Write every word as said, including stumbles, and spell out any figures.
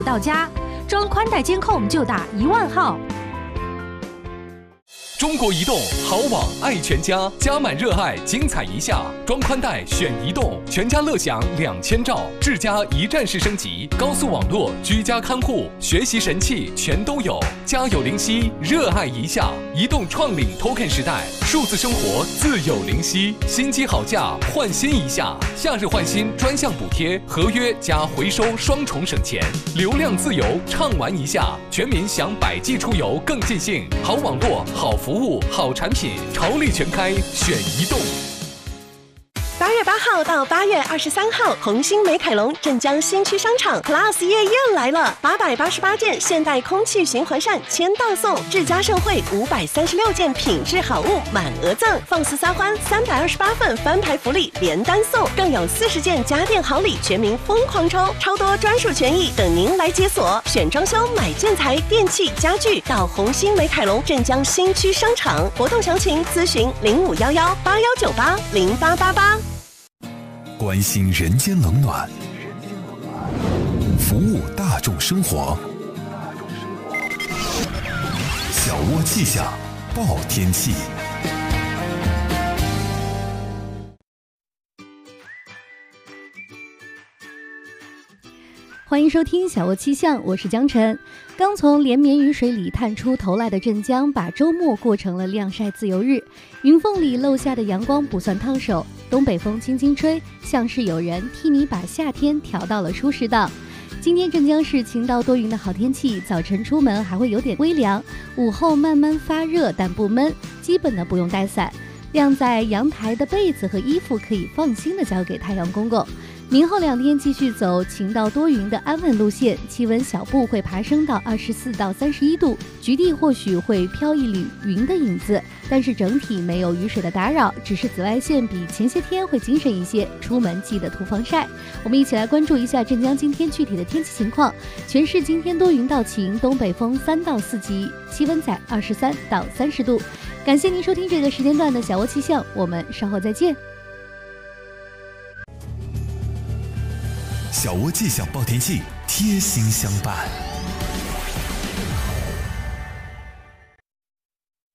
到家，装宽带监控就打一万号。 中国移动好网爱全家，加满热爱，精彩一下。装宽带选移动，全家乐享两千兆，智家一站式升级，高速网络，居家看护，学习神器全都有。家有灵犀，热爱一下。移动创领 Token 时代，数字生活自有灵犀。新机好价，换新一下。夏日换新专项补贴，合约加回收双重省钱，流量自由畅玩一下。全民享百 G 出游更尽兴，好网络，好服务。服务好产品，潮力全开，选移动。 八月八号到八月二十三号，红星美凯龙镇江新区商场 Plus 夜宴来了，八百八十八件现代空气循环扇签到送，智家盛会五百三十六件品质好物满额赠，放肆撒欢三百二十八份翻牌福利连单送，更有四十件家电好礼，全民疯狂抽，超多专属权益等您来解锁。选装修、买建材、电器、家具，到红星美凯龙镇江新区商场，活动详情咨询零五幺幺八幺九八零八八八。 关心人间冷暖，服务大众生活。小窝气象报天气。 欢迎收听小窝气象，我是江晨。刚从连绵雨水里探出头来的镇江，把周末过成了晾晒自由日。云缝里漏下的阳光不算烫手，东北风轻轻吹，像是有人替你把夏天调到了舒适档。今天镇江是晴到多云的好天气，早晨出门还会有点微凉，午后慢慢发热但不闷，基本的不用带伞。晾在阳台的被子和衣服可以放心的交给太阳公公。明后两天继续走晴到多云的安稳路线，气温小步会爬升到二十四到三十一度，局地或许会飘一缕云的影子，但是整体没有雨水的打扰，只是紫外线比前些天会精神一些，出门记得涂防晒。我们一起来关注一下镇江今天具体的天气情况。全市今天多云到晴，东北风三到四级，气温在二十三到三十度。感谢您收听这个时间段的小窝气象，我们稍后再见。 小窝气象报天气，贴心相伴。